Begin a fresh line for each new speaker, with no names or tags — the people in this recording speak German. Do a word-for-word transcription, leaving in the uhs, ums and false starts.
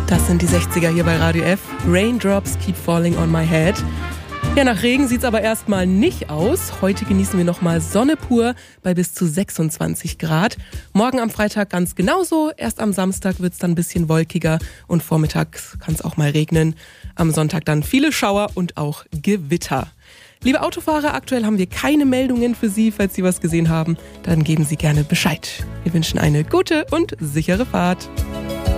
Das sind die sechziger hier bei Radio F. Raindrops keep falling on my head. Ja, nach Regen sieht's aber erstmal nicht aus. Heute genießen wir nochmal Sonne pur bei bis zu sechsundzwanzig Grad. Morgen am Freitag ganz genauso. Erst am Samstag wird's dann ein bisschen wolkiger und vormittags kann es auch mal regnen. Am Sonntag dann viele Schauer und auch Gewitter. Liebe Autofahrer, aktuell haben wir keine Meldungen für Sie. Falls Sie was gesehen haben, dann geben Sie gerne Bescheid. Wir wünschen eine gute und sichere Fahrt.